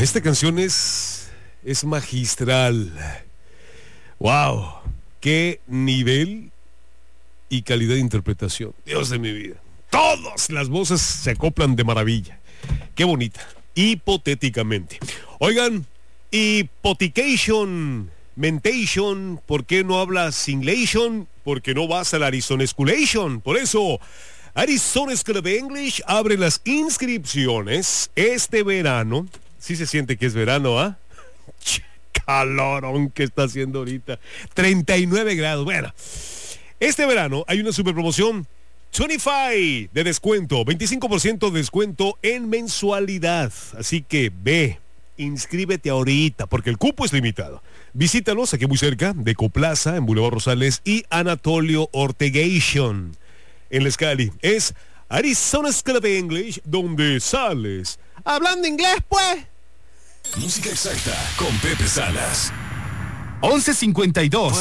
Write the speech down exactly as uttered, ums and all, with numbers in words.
esta canción es, es magistral. ¡Wow! ¡Qué nivel y calidad de interpretación! Dios de mi vida. Todas las voces se acoplan de maravilla. ¡Qué bonita! Hipotéticamente. Oigan, hipotication, mentation, ¿por qué no hablas Singlation? Porque no vas al Arizona Schoolation. Por eso, Arizona School of English abre las inscripciones este verano. Sí se siente que es verano, ¿ah? ¿eh? Calorón que está haciendo ahorita. treinta y nueve grados. Bueno, este verano hay una super promoción. veinticinco de descuento, veinticinco por ciento de descuento en mensualidad. Así que ve, inscríbete ahorita, porque el cupo es limitado. Visítalos aquí muy cerca de Coplaza, en Boulevard Rosales y Anatolio Ortegation, en La Escali. Es Arizona School of English, donde sales hablando inglés, pues. Música exacta con Pepe Salas. once cincuenta y dos.